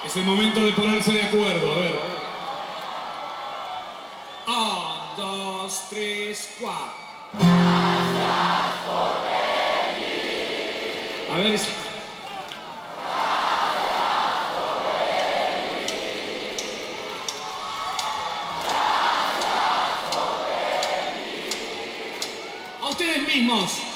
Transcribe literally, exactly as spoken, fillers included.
Es el momento de ponerse de acuerdo, a ver. Un, dos, tres, cuatro. A ver, es... A ustedes mismos.